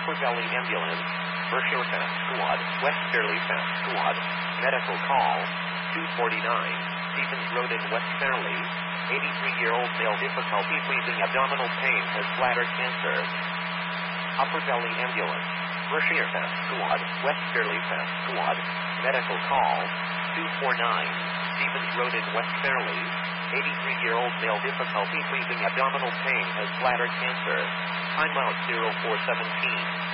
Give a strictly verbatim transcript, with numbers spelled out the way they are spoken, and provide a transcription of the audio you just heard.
Upper Valley Ambulance, Berkshire Fast Squad, West Fairleigh Fast Squad, medical call, two forty-nine, Stevens Road in West Fairleigh, eighty-three-year-old male difficulty breathing, abdominal pain, has bladder cancer. Upper Valley Ambulance, Berkshire Fast Squad, West Fairleigh Fast Squad, medical call, two forty-nine, Stevens Road in West Fairleigh, eighty-three-year-old male difficulty breathing, abdominal pain, has bladder cancer. Time out zero four seventeen.